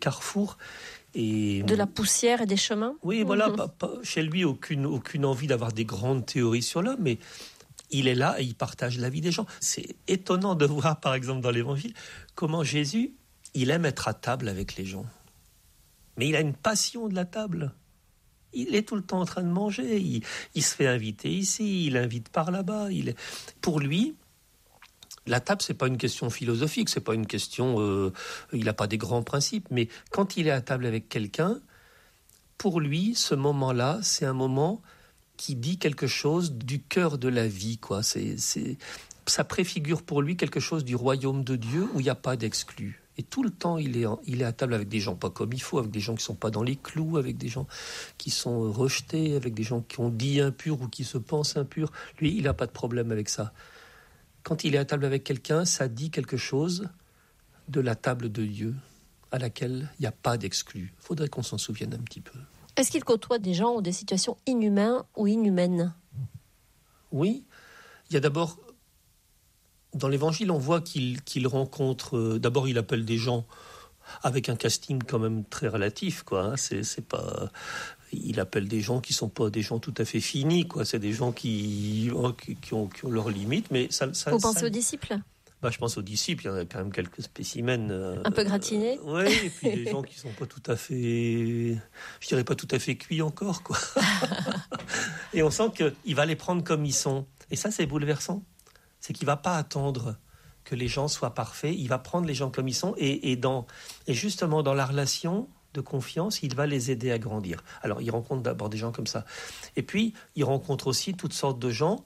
carrefour. Et de la poussière et des chemins. Oui, voilà, chez lui, aucune envie d'avoir des grandes théories sur l'homme, mais il est là et il partage la vie des gens. C'est étonnant de voir, par exemple, dans l'Évangile, comment Jésus, il aime être à table avec les gens. Mais il a une passion de la table. Il est tout le temps en train de manger. Il se fait inviter ici, il invite par là-bas. Pour lui, la table, c'est pas une question philosophique, c'est pas une question. Il n'a pas des grands principes, mais quand il est à table avec quelqu'un, pour lui, ce moment-là, c'est un moment qui dit quelque chose du cœur de la vie, quoi. Ça préfigure pour lui quelque chose du royaume de Dieu où il n'y a pas d'exclus. Et tout le temps, il est à table avec des gens pas comme il faut, avec des gens qui sont pas dans les clous, avec des gens qui sont rejetés, avec des gens qui ont dit impurs ou qui se pensent impurs. Lui, il n'a pas de problème avec ça. Quand il est à table avec quelqu'un, ça dit quelque chose de la table de Dieu, à laquelle il n'y a pas d'exclus. Il faudrait qu'on s'en souvienne un petit peu. Est-ce qu'il côtoie des gens ou des situations inhumaines ou inhumaines ? Oui. Il y a d'abord, dans l'Évangile, on voit qu'il rencontre... d'abord, il appelle des gens avec un casting quand même très relatif, quoi. C'est pas... Il appelle des gens qui ne sont pas des gens tout à fait finis, quoi. C'est des gens qui ont leurs limites, mais ça... Vous pensez aux disciples ? Je pense aux disciples, il y en a quand même quelques spécimens. Un peu gratinés ? Oui, et puis des gens qui ne sont pas tout à fait... Je dirais pas tout à fait cuits encore, quoi. Et on sent qu'il va les prendre comme ils sont. Et ça, c'est bouleversant. C'est qu'il ne va pas attendre que les gens soient parfaits. Il va prendre les gens comme ils sont. Et justement, dans la relation de confiance, il va les aider à grandir. Alors, il rencontre d'abord des gens comme ça. Et puis, il rencontre aussi toutes sortes de gens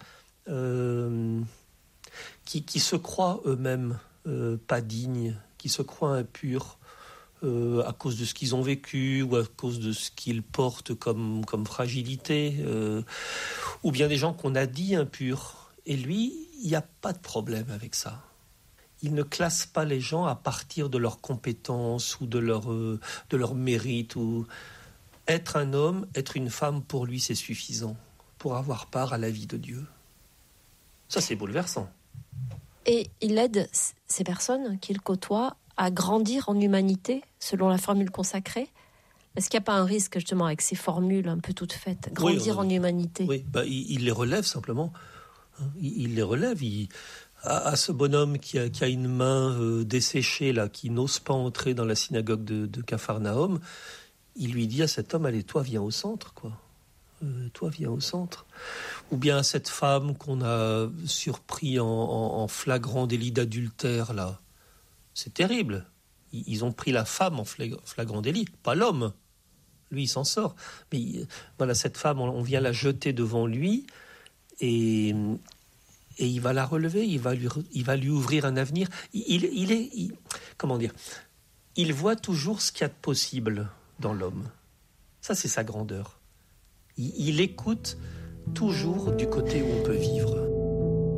qui se croient eux-mêmes pas dignes, qui se croient impurs à cause de ce qu'ils ont vécu ou à cause de ce qu'ils portent comme fragilité, ou bien des gens qu'on a dit impurs. Et lui, il n'y a pas de problème avec ça. Il ne classe pas les gens à partir de leurs compétences ou de leur mérite. Être un homme, être une femme, pour lui, c'est suffisant pour avoir part à la vie de Dieu. Ça, c'est bouleversant. Et il aide ces personnes qu'il côtoie à grandir en humanité, selon la formule consacrée. Est-ce qu'il n'y a pas un risque, justement, avec ces formules un peu toutes faites, grandir en humanité ? Oui, il les relève simplement. Il les relève. À ce bonhomme qui a une main desséchée, là, qui n'ose pas entrer dans la synagogue de Capharnaüm, il lui dit à cet homme, allez, toi, viens au centre, quoi. Toi, viens au centre. Ou bien à cette femme qu'on a surpris en flagrant délit d'adultère, là. C'est terrible. Ils ont pris la femme en flagrant délit, pas l'homme. Lui, il s'en sort. Mais voilà, cette femme, on vient la jeter devant lui et il va la relever, il va lui ouvrir un avenir. Comment dire ? Il voit toujours ce qu'il y a de possible dans l'homme. Ça, c'est sa grandeur. Il écoute toujours du côté où on peut vivre.